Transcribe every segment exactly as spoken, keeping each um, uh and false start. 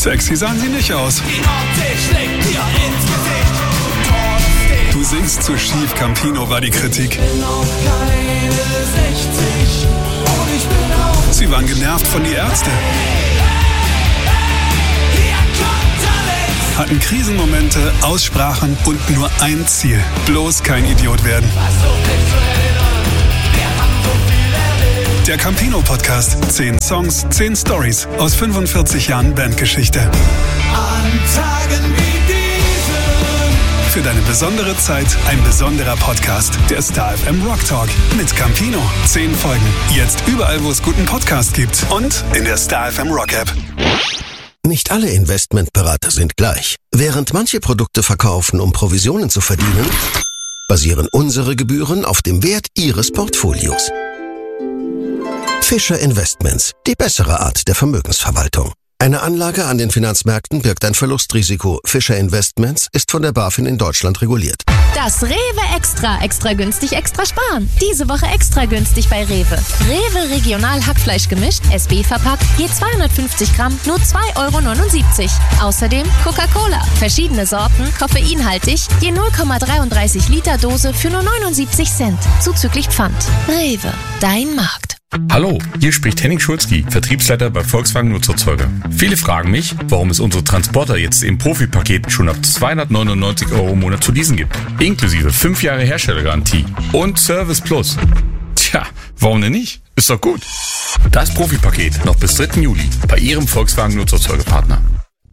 Sexy sahen sie nicht aus. Du singst zu schief, Campino, war die Kritik. Sie waren genervt von die Ärzte. Hatten Krisenmomente, Aussprachen und nur ein Ziel. Bloß kein Idiot werden. Der Campino-Podcast. Zehn Songs, zehn Stories aus fünfundvierzig Jahren Bandgeschichte. An Tagen wie diesen. Für deine besondere Zeit ein besonderer Podcast. Der Star F M Rock Talk mit Campino. Zehn Folgen. Jetzt überall, wo es guten Podcast gibt. Und in der Star F M Rock App. Nicht alle Investmentberater sind gleich. Während manche Produkte verkaufen, um Provisionen zu verdienen, basieren unsere Gebühren auf dem Wert Ihres Portfolios. Fischer Investments, die bessere Art der Vermögensverwaltung. Eine Anlage an den Finanzmärkten birgt ein Verlustrisiko. Fischer Investments ist von der BaFin in Deutschland reguliert. Das Rewe Extra. Extra günstig, extra sparen. Diese Woche extra günstig bei Rewe. Rewe Regional Hackfleisch gemischt, S B verpackt, je zweihundertfünfzig Gramm, nur zwei Euro neunundsiebzig. Außerdem Coca-Cola. Verschiedene Sorten, koffeinhaltig, je null Komma dreiunddreißig Liter Dose für nur neunundsiebzig Cent. Zuzüglich Pfand. Rewe, dein Markt. Hallo, hier spricht Henning Schulzky, Vertriebsleiter bei Volkswagen Nutzerzeuger. Viele fragen mich, warum es unsere Transporter jetzt im Profipaket schon ab zweihundertneunundneunzig Euro im Monat zu leasen gibt. Inklusive fünf Jahre Herstellergarantie und Service Plus. Tja, warum denn nicht? Ist doch gut. Das Profipaket noch bis dritten Juli bei Ihrem Volkswagen Nutzerzeugerpartner.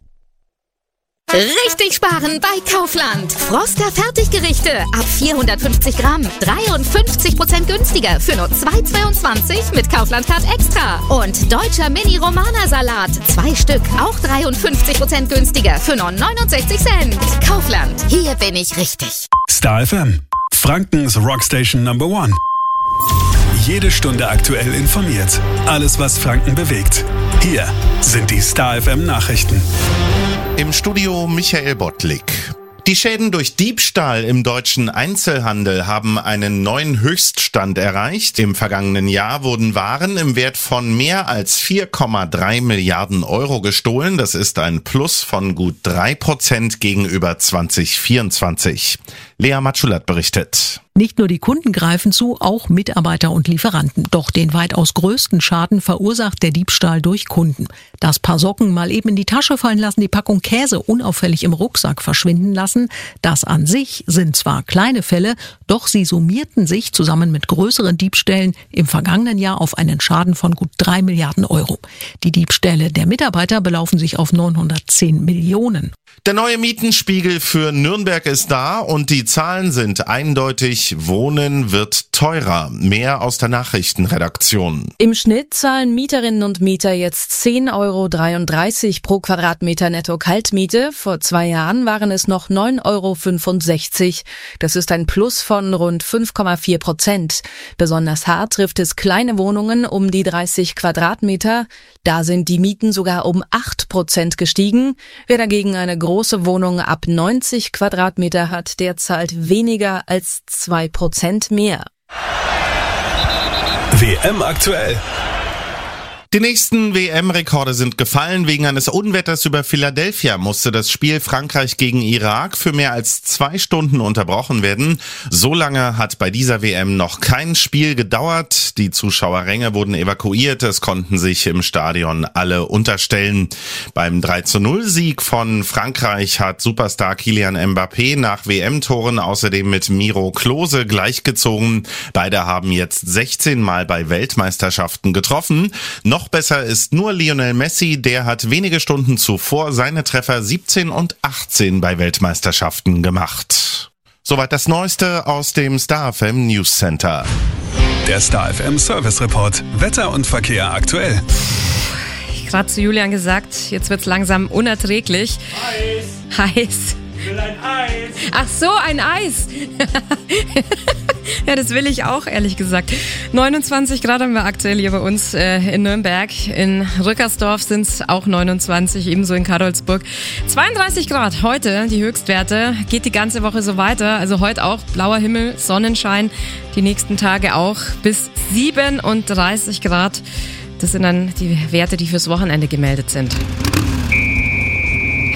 Richtig sparen bei Kaufland. Froster Fertiggerichte ab vierhundertfünfzig Gramm. dreiundfünfzig Prozent günstiger für nur zwei Euro zweiundzwanzig mit Kaufland Card Extra. Und deutscher Mini-Romana-Salat. Zwei Stück, auch dreiundfünfzig Prozent günstiger für nur neunundsechzig Cent. Kaufland, hier bin ich richtig. Star F M, Frankens Rockstation Number One. Jede Stunde aktuell informiert. Alles, was Franken bewegt. Hier sind die Star F M Nachrichten. Im Studio Michael Bottlik. Die Schäden durch Diebstahl im deutschen Einzelhandel haben einen neuen Höchststand erreicht. Im vergangenen Jahr wurden Waren im Wert von mehr als vier Komma drei Milliarden Euro gestohlen. Das ist ein Plus von gut drei Prozent gegenüber zwanzig vierundzwanzig. Lea Matschulat berichtet. Nicht nur die Kunden greifen zu, auch Mitarbeiter und Lieferanten. Doch den weitaus größten Schaden verursacht der Diebstahl durch Kunden. Das Paar Socken mal eben in die Tasche fallen lassen, die Packung Käse unauffällig im Rucksack verschwinden lassen. Das an sich sind zwar kleine Fälle, doch sie summierten sich zusammen mit größeren Diebstählen im vergangenen Jahr auf einen Schaden von gut drei Milliarden Euro. Die Diebstähle der Mitarbeiter belaufen sich auf neunhundertzehn Millionen. Der neue Mietenspiegel für Nürnberg ist da und die Zahlen sind eindeutig. Wohnen wird teurer. Mehr aus der Nachrichtenredaktion. Im Schnitt zahlen Mieterinnen und Mieter jetzt zehn Euro dreiunddreißig pro Quadratmeter netto Kaltmiete. Vor zwei Jahren waren es noch neun Euro fünfundsechzig. Das ist ein Plus von rund fünf Komma vier Prozent. Besonders hart trifft es kleine Wohnungen um die dreißig Quadratmeter. Da sind die Mieten sogar um acht Prozent gestiegen. Wer dagegen eine große Wohnung ab neunzig Quadratmeter hat, der zahlt weniger als zwei Prozent mehr. W M aktuell. Die nächsten W M-Rekorde sind gefallen. Wegen eines Unwetters über Philadelphia musste das Spiel Frankreich gegen Irak für mehr als zwei Stunden unterbrochen werden. So lange hat bei dieser W M noch kein Spiel gedauert. Die Zuschauerränge wurden evakuiert. Es konnten sich im Stadion alle unterstellen. Beim drei zu null Sieg von Frankreich hat Superstar Kylian Mbappé nach W M-Toren außerdem mit Miro Klose gleichgezogen. Beide haben jetzt sechzehn Mal bei Weltmeisterschaften getroffen. Noch besser ist nur Lionel Messi, der hat wenige Stunden zuvor seine Treffer siebzehn und achtzehn bei Weltmeisterschaften gemacht. Soweit das Neueste aus dem Star F M News Center. Der Star F M Service Report. Wetter und Verkehr aktuell. Gerade zu Julian gesagt, jetzt wird's langsam unerträglich. Eis. Heiß. Ich will ein Eis. Ach so, ein Eis. Ja, das will ich auch, ehrlich gesagt. neunundzwanzig Grad haben wir aktuell hier bei uns äh, in Nürnberg. In Rückersdorf sind es auch neunundzwanzig, ebenso in Karolsburg. zweiunddreißig Grad heute, die Höchstwerte. Geht die ganze Woche so weiter. Also heute auch blauer Himmel, Sonnenschein. Die nächsten Tage auch bis siebenunddreißig Grad. Das sind dann die Werte, die fürs Wochenende gemeldet sind.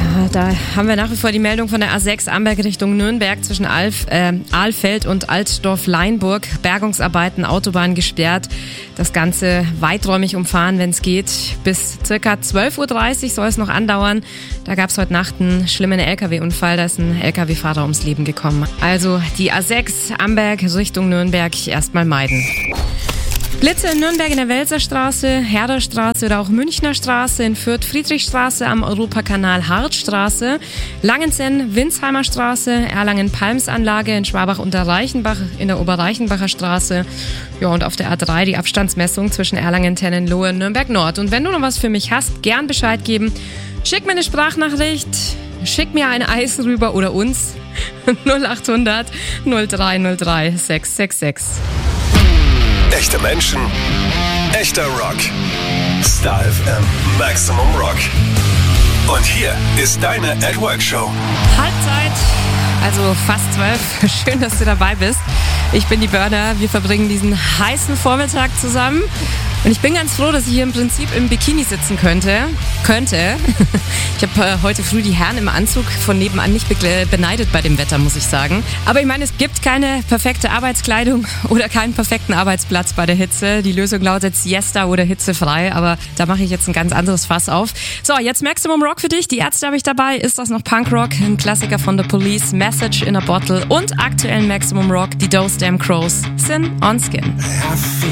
Ja, da haben wir nach wie vor die Meldung von der A sechs Amberg Richtung Nürnberg zwischen Alf, äh, Ahlfeld und Altdorf-Leinburg. Bergungsarbeiten, Autobahn gesperrt. Das Ganze weiträumig umfahren, wenn es geht. Bis circa zwölf Uhr dreißig soll es noch andauern. Da gab es heute Nacht einen schlimmen L K W-Unfall. Da ist ein L K W-Fahrer ums Leben gekommen. Also die A sechs Amberg Richtung Nürnberg erstmal meiden. Blitze in Nürnberg in der Welserstraße, Herderstraße oder auch Münchner Straße, in Fürth Friedrichstraße, am Europakanal Hartstraße, Langenzenn Winsheimer Straße, Erlangen Palmsanlage, in Schwabach unter Reichenbach in der Oberreichenbacher Straße. Ja, und auf der A drei die Abstandsmessung zwischen Erlangen, Tennenlohe, Nürnberg Nord. Und wenn du noch was für mich hast, gern Bescheid geben. Schick mir eine Sprachnachricht, schick mir ein Eis rüber oder uns. null acht hundert null drei null drei sechs sechs sechs. Echte Menschen, echter Rock. Star F M Maximum Rock. Und hier ist deine At Work Show. Halbzeit, also fast zwölf. Schön, dass du dabei bist. Ich bin die Burner. Wir verbringen diesen heißen Vormittag zusammen. Und ich bin ganz froh, dass ich hier im Prinzip im Bikini sitzen könnte. Könnte. Ich habe äh, heute früh die Herren im Anzug von nebenan nicht be- beneidet bei dem Wetter, muss ich sagen. Aber ich meine, es gibt keine perfekte Arbeitskleidung oder keinen perfekten Arbeitsplatz bei der Hitze. Die Lösung lautet Siesta oder hitzefrei. Aber da mache ich jetzt ein ganz anderes Fass auf. So, jetzt Maximum Rock für dich. Die Ärzte habe ich dabei. Ist das noch Punkrock? Ein Klassiker von The Police, Message in a Bottle und aktuellen Maximum Rock, die Those Damn Crows, Sin on Skin.